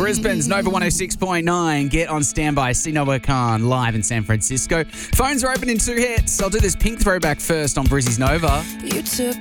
Brisbane's Nova 106.9. Get on standby. See Noah Khan live in San Francisco. Phones are open in 2 hits. I'll do this Pink throwback first on Brizzy's Nova. You took